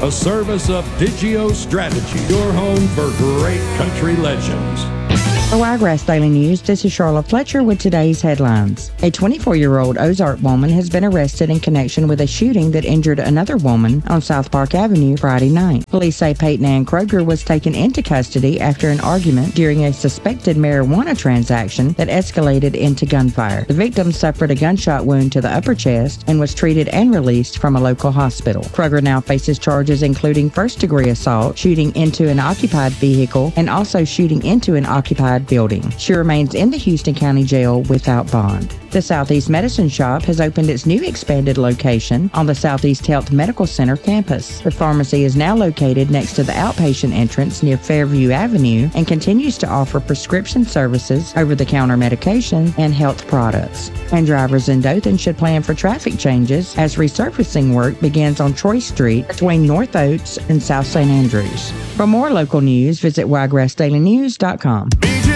a service of Digio Strategy, your home for great country legends. For Wiregrass Daily News, this is Charlotte Fletcher with today's headlines. A 24-year-old Ozark woman has been arrested in connection with a shooting that injured another woman on South Park Avenue Friday night. Police say Peyton Ann Kroger was taken into custody after an argument during a suspected marijuana transaction that escalated into gunfire. The victim suffered a gunshot wound to the upper chest and was treated and released from a local hospital. Kroger now faces charges including first-degree assault, shooting into an occupied vehicle, and also shooting into an occupied building. She remains in the Houston County Jail without bond. The Southeast Medicine Shop has opened its new expanded location on the Southeast Health Medical Center campus. The pharmacy is now located next to the outpatient entrance near Fairview Avenue and continues to offer prescription services, over-the-counter medication, and health products. And drivers in Dothan should plan for traffic changes as resurfacing work begins on Troy Street between North Oaks and South St. Andrews. For more local news, visit wiregrassdailynews.com.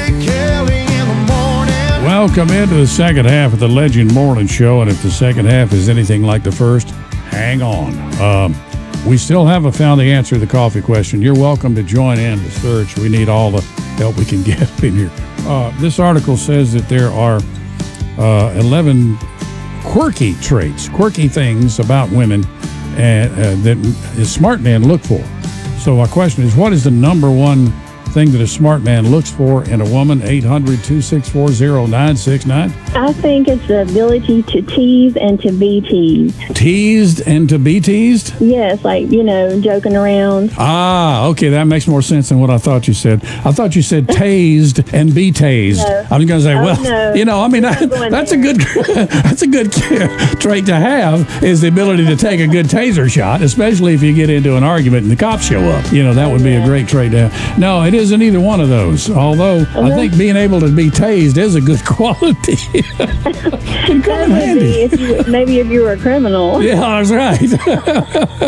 Welcome into the second half of the Legend Morning Show, and if the second half is anything like the first, hang on. We still haven't found the answer to the coffee question. You're welcome to join in the search. We need all the help we can get in here. This article says that there are 11 quirky traits, quirky things about women that smart men look for. So my question is, what is the number one thing that a smart man looks for in a woman? 800-264-0969. I think it's the ability to tease and to be teased. Teased and to be teased? Yes, like, joking around. Ah, okay, that makes more sense than what I thought you said. I thought you said tased and be tased. No. I was going to say, no. That's a good trait to have, is the ability to take a good taser shot, especially if you get into an argument and the cops show up. That would be a great trait to have. No, it isn't either one of those, although I think being able to be tased is a good quality. Maybe if you were a criminal. Yeah, that's right.